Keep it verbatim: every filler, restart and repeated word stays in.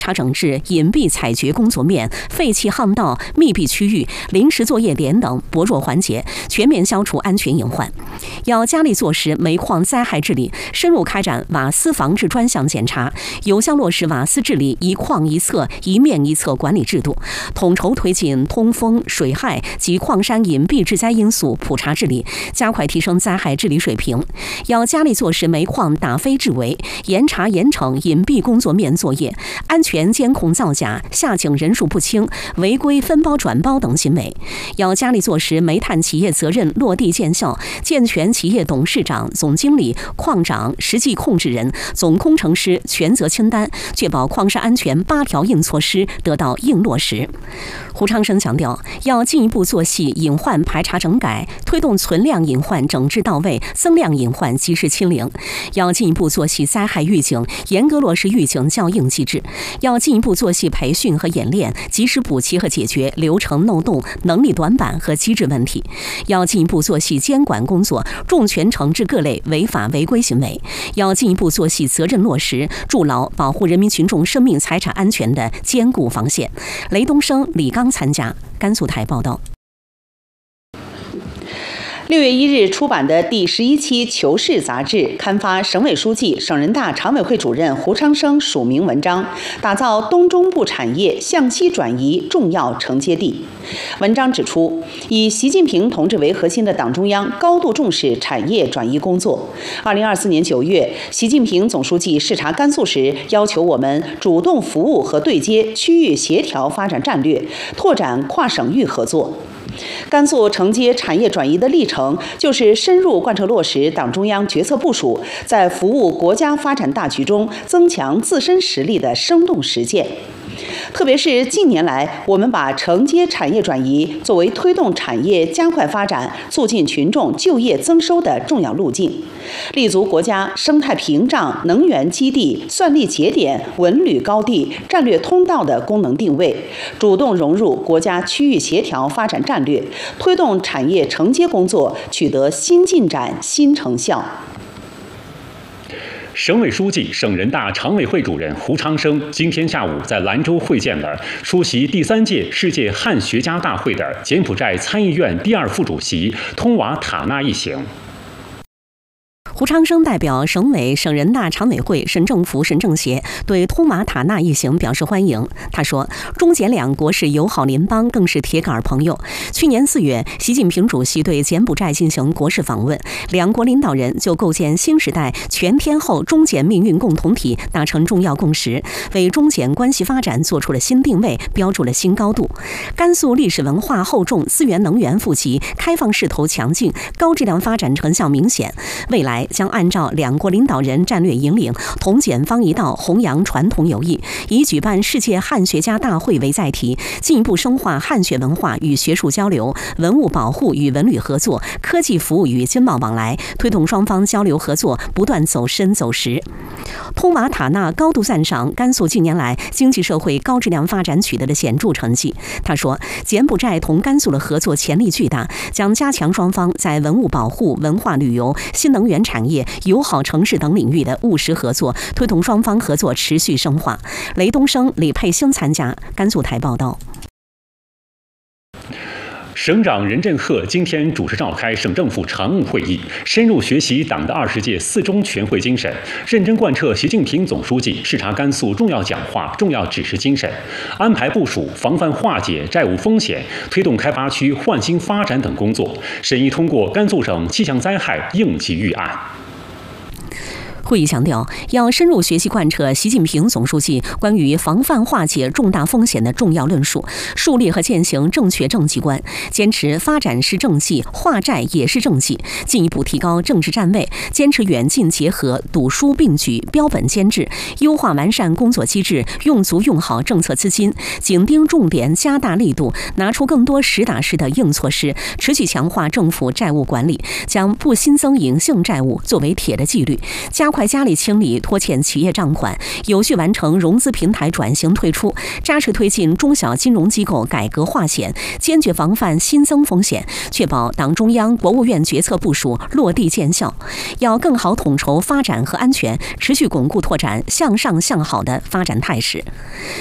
查整治隐蔽采掘工作面、废弃巷道、密闭区域、临时作业点等薄弱环节，全面消除安全隐患。要加力落实煤矿灾害治理，深入开展瓦斯防治专项检查，有效落实瓦斯治理一矿一测、一面一测管理制度，统筹推进通风、水害及矿山隐蔽致灾因素普查治理，加快提升灾害治理水平。要加力落实煤矿打非治围，严查严惩隐蔽工作面作业、安全监控造假、下井人数不清、违规分包转包等行为。要加力落实煤炭企业责任落地见效，健全企业董事长、总经理、矿长、实际控制人、总工程师权责清单，确保矿山安全八条硬措施得到硬落实。胡昌生强调，要进一步做细隐患排查整改，推动存量隐患整治到位，增量隐患及时清零。要进一步做细灾害预警，严格落实预警校应机制。要进一步做细培训和演练，及时补齐和解决流程漏洞、能力短板和机制问题。要进一步做细监管工作，重拳惩治各类违法违规行为。要进一步做细责任落实，筑牢保护人民群众生命财产安全的坚固防线。雷东升、李刚参加。甘肃台报道。 六月一日出版的第十一期《求是》杂志刊发省委书记、省人大常委会主任胡昌生署名文章，打造东中部产业向西转移重要承接地。文章指出，以习近平同志为核心的党中央高度重视产业转移工作。二零二四年九月，习近平总书记视察甘肃时，要求我们主动服务和对接区域协调发展战略，拓展跨省域合作。甘肃承接产业转移的历程，就是深入贯彻落实党中央决策部署，在服务国家发展大局中增强自身实力的生动实践。特别是近年来，我们把承接产业转移作为推动产业加快发展、促进群众就业增收的重要路径，立足国家生态屏障、能源基地、算力节点、文旅高地、战略通道的功能定位，主动融入国家区域协调发展战略，推动产业承接工作取得新进展、新成效。 省委书记、省人大常委会主任胡昌生今天下午在兰州会见了出席第三届世界汉学家大会的柬埔寨参议院第二副主席通瓦塔纳一行。 胡昌生代表省委、省人大常委会、省政府、省政协对通瓦塔纳一行表示欢迎。他说，中柬两国是友好邻邦，更是铁杆朋友。去年四月，习近平主席对柬埔寨进行国事访问，两国领导人就构建新时代全天候中柬命运共同体达成重要共识，为中柬关系发展做出了新定位，标注了新高度。甘肃历史文化厚重，资源能源富集，开放势头强劲，高质量发展成效明显。未来将按照两国领导人战略引领，同检方一道弘扬传统友谊，以举办世界汉学家大会为载体，进一步深化汉学文化与学术交流、文物保护与文旅合作、科技服务与经贸往来，推动双方交流合作不断走深走实。通瓦塔纳高度赞赏甘肃近年来经济社会高质量发展取得的显著成绩。他说，柬埔寨同甘肃的合作潜力巨大，将加强双方在文物保护、文化旅游、新能源产业、友好城市等领域的务实合作，推动双方合作持续深化。雷东升、李佩兴参加。甘肃台报道。 省长任振赫今天主持召开省政府常务会议，深入学习党的二十届四中全会精神，认真贯彻习近平总书记视察甘肃重要讲话、重要指示精神，安排部署防范化解债务风险、推动开发区焕新发展等工作，审议通过甘肃省气象灾害应急预案。 会议强调，要深入学习贯彻习近平总书记关于防范化解重大风险的重要论述，树立和践行正确政绩观，坚持发展是政绩，化债也是政绩，进一步提高政治站位，坚持远近结合、堵疏并举、标本兼治，优化完善工作机制，用足用好政策资金，紧盯重点，加大力度，拿出更多实打实的硬措施，持续强化政府债务管理，将不新增隐性债务作为铁的纪律，加快快加力清理拖欠企业账款，有序完成融资平台转型退出，扎实推进中小金融机构改革化险，坚决防范新增风险，确保党中央、国务院决策部署落地见效。要更好统筹发展和安全，持续巩固拓展向上向好的发展态势。